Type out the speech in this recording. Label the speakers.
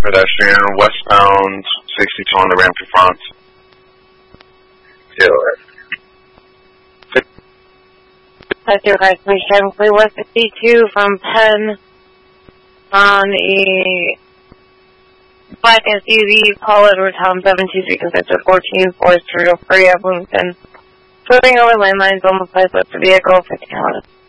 Speaker 1: pedestrian, westbound 62 on the ramp in front.
Speaker 2: That's your guys' mission. Clear West 62 from Penn on a black SUV, Paul Edward Tom 723 consists of 14 Forest Turtle Free of Bloomington. Flipping over landmines, almost 5 foot the vehicle, 15 hours.